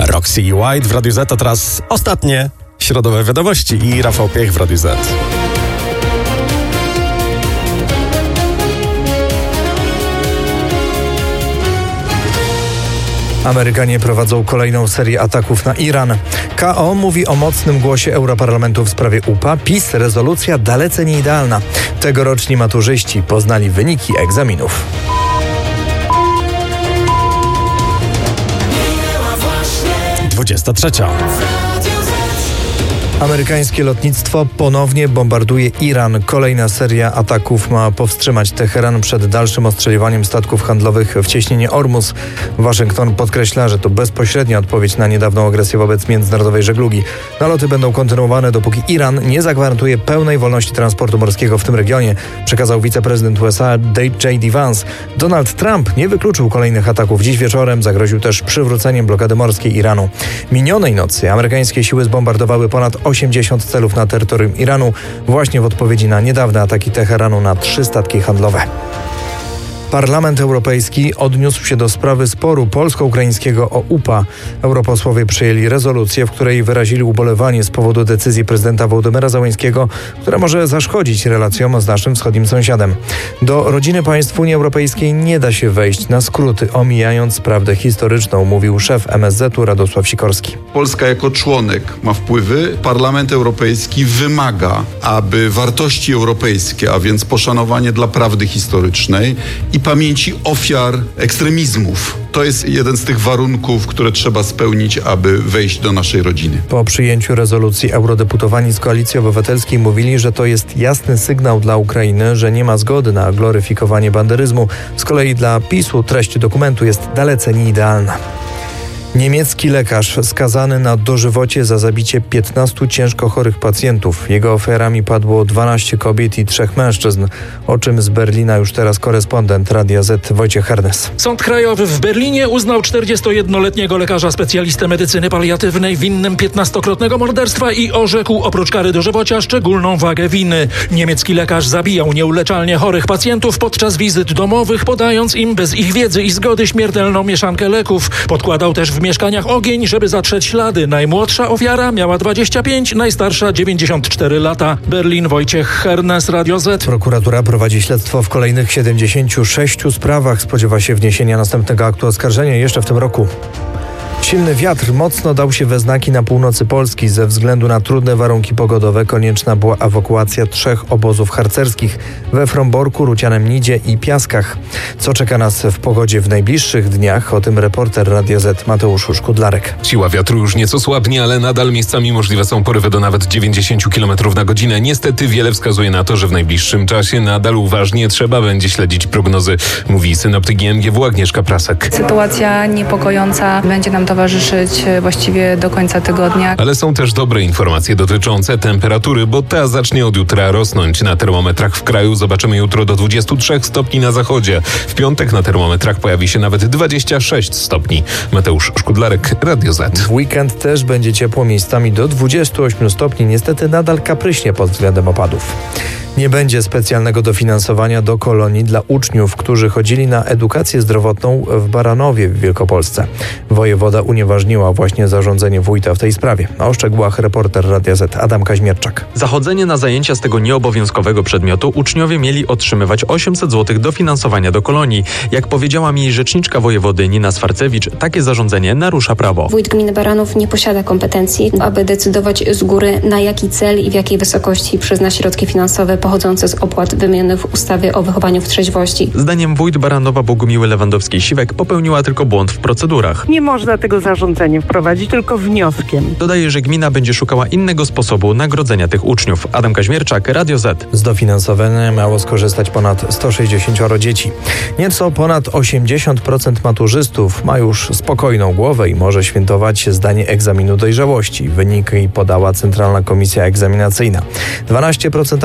Roxy i White w Radiu Z, a teraz ostatnie środowe wiadomości i Rafał Piech w Radiu Z. Amerykanie prowadzą kolejną serię ataków na Iran. KO mówi o mocnym głosie Europarlamentu w sprawie UPA. PiS rezolucja dalece nieidealna. Tegoroczni maturzyści poznali wyniki egzaminów. Dwudziesta trzecia. Amerykańskie lotnictwo ponownie bombarduje Iran. Kolejna seria ataków ma powstrzymać Teheran przed dalszym ostrzeliwaniem statków handlowych w cieśninie Ormus. Waszyngton podkreśla, że to bezpośrednia odpowiedź na niedawną agresję wobec międzynarodowej żeglugi. Naloty będą kontynuowane, dopóki Iran nie zagwarantuje pełnej wolności transportu morskiego w tym regionie, przekazał wiceprezydent USA J.D. Vance. Donald Trump nie wykluczył kolejnych ataków. Dziś wieczorem zagroził też przywróceniem blokady morskiej Iranu. Minionej nocy amerykańskie siły zbombardowały ponad 80 celów na terytorium Iranu, właśnie w odpowiedzi na niedawne ataki Teheranu na 3 statki handlowe. Parlament Europejski odniósł się do sprawy sporu polsko-ukraińskiego o UPA. Europosłowie przyjęli rezolucję, w której wyrazili ubolewanie z powodu decyzji prezydenta Wołodymyra Zełenskiego, która może zaszkodzić relacjom z naszym wschodnim sąsiadem. Do rodziny państw Unii Europejskiej nie da się wejść na skróty, omijając prawdę historyczną, mówił szef MSZ-u Radosław Sikorski. Polska jako członek ma wpływy. Parlament Europejski wymaga, aby wartości europejskie, a więc poszanowanie dla prawdy historycznej i pamięci ofiar ekstremizmów. To jest jeden z tych warunków, które trzeba spełnić, aby wejść do naszej rodziny. Po przyjęciu rezolucji eurodeputowani z Koalicji Obywatelskiej mówili, że to jest jasny sygnał dla Ukrainy, że nie ma zgody na gloryfikowanie banderyzmu. Z kolei dla PiS-u treść dokumentu jest dalece nieidealna. Niemiecki lekarz skazany na dożywocie za zabicie 15 ciężko chorych pacjentów. Jego ofiarami padło 12 kobiet i 3 mężczyzn, o czym z Berlina już teraz korespondent Radia Z Wojciech Hernes. Sąd Krajowy w Berlinie uznał 41-letniego lekarza specjalistę medycyny paliatywnej winnym 15-krotnego morderstwa i orzekł oprócz kary dożywocia szczególną wagę winy. Niemiecki lekarz zabijał nieuleczalnie chorych pacjentów podczas wizyt domowych, podając im bez ich wiedzy i zgody śmiertelną mieszankę leków. Podkładał też w mieszkaniach ogień, żeby zatrzeć ślady. Najmłodsza ofiara miała 25, najstarsza 94 lata. Berlin, Wojciech Hernes, Radio Z. Prokuratura prowadzi śledztwo w kolejnych 76 sprawach. Spodziewa się wniesienia następnego aktu oskarżenia jeszcze w tym roku. Silny wiatr mocno dał się we znaki na północy Polski. Ze względu na trudne warunki pogodowe konieczna była ewakuacja 3 obozów harcerskich we Fromborku, Rucianem Nidzie i Piaskach. Co czeka nas w pogodzie w najbliższych dniach? O tym reporter Radia Z Mateusz Szkudlarek. Siła wiatru już nieco słabnie, ale nadal miejscami możliwe są porywy do nawet 90 km na godzinę. Niestety wiele wskazuje na to, że w najbliższym czasie nadal uważnie trzeba będzie śledzić prognozy, mówi synoptyk IMGW Agnieszka Prasek. Sytuacja niepokojąca będzie nam towarzyszyć właściwie do końca tygodnia. Ale są też dobre informacje dotyczące temperatury, bo ta zacznie od jutra rosnąć. Na termometrach w kraju zobaczymy jutro do 23 stopni na zachodzie. W piątek na termometrach pojawi się nawet 26 stopni. Mateusz Szkudlarek, Radio Z. W weekend też będzie ciepło, miejscami do 28 stopni. Niestety nadal kapryśnie pod względem opadów. Nie będzie specjalnego dofinansowania do kolonii dla uczniów, którzy chodzili na edukację zdrowotną w Baranowie w Wielkopolsce. Wojewoda unieważniła właśnie zarządzenie wójta w tej sprawie. O szczegółach reporter Radia Z Adam Kaźmierczak. Za chodzenie na zajęcia z tego nieobowiązkowego przedmiotu uczniowie mieli otrzymywać 800 zł dofinansowania do kolonii. Jak powiedziała mi rzeczniczka wojewody Nina Swarcewicz, takie zarządzenie narusza prawo. Wójt gminy Baranów nie posiada kompetencji, aby decydować z góry, na jaki cel i w jakiej wysokości przyzna środki finansowe pochodzące z opłat wymienionych w ustawie o wychowaniu w trzeźwości. Zdaniem wójt Baranowa Bogumiły Lewandowskiej-Siwek popełniła tylko błąd w procedurach. Nie można tego zarządzeniem wprowadzić, tylko wnioskiem. Dodaje, że gmina będzie szukała innego sposobu nagrodzenia tych uczniów. Adam Kaźmierczak, Radio Z. Z dofinansowania miało skorzystać ponad 160 dzieci. Nieco ponad 80% maturzystów ma już spokojną głowę i może świętować zdanie egzaminu dojrzałości. Wyniki podała Centralna Komisja Egzaminacyjna. 12% abiturientów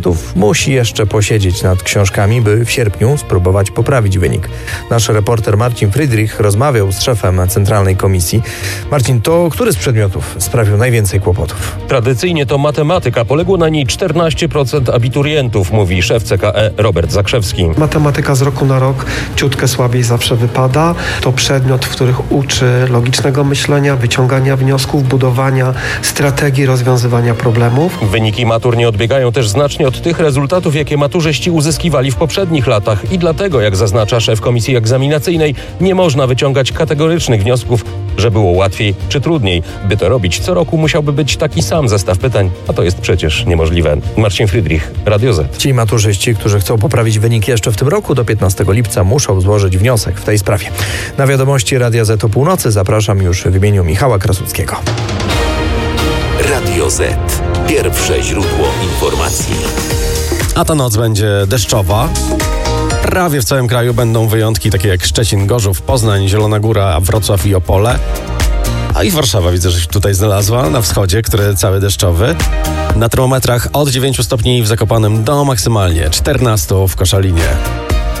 abiturientów musi jeszcze posiedzieć nad książkami, by w sierpniu spróbować poprawić wynik. Nasz reporter Marcin Friedrich rozmawiał z szefem Centralnej Komisji. Marcin, to który z przedmiotów sprawił najwięcej kłopotów? Tradycyjnie to matematyka. Poległo na niej 14% abiturientów, mówi szef CKE Robert Zakrzewski. Matematyka z roku na rok ciutkę słabiej zawsze wypada. To przedmiot, w których uczy logicznego myślenia, wyciągania wniosków, budowania strategii rozwiązywania problemów. Wyniki matur nie odbiegają też znacznie od tych rezultatów, jakie maturzyści uzyskiwali w poprzednich latach i dlatego, jak zaznacza szef komisji egzaminacyjnej, nie można wyciągać kategorycznych wniosków, że było łatwiej czy trudniej. By to robić, co roku musiałby być taki sam zestaw pytań, a to jest przecież niemożliwe. Marcin Friedrich, Radio Z. Ci maturzyści, którzy chcą poprawić wynik jeszcze w tym roku, do 15 lipca muszą złożyć wniosek w tej sprawie. Na wiadomości Radia Z o północy zapraszam już w imieniu Michała Krasuckiego. Radio Z. Pierwsze źródło informacji. A ta noc będzie deszczowa. Prawie w całym kraju będą wyjątki takie jak Szczecin, Gorzów, Poznań, Zielona Góra, Wrocław i Opole. A i Warszawa widzę, że się tutaj znalazła na wschodzie, który cały deszczowy. Na termometrach od 9 stopni w Zakopanem do maksymalnie 14 w Koszalinie.